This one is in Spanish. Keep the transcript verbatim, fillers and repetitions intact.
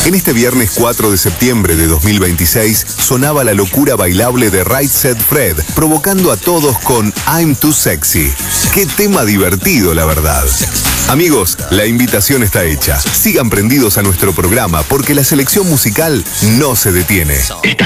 En este viernes cuatro de septiembre de dos mil veintiséis sonaba la locura bailable de Right Said Fred, provocando a todos con I'm Too Sexy. Qué tema divertido, la verdad. Amigos, la invitación está hecha. Sigan prendidos a nuestro programa porque la selección musical no se detiene.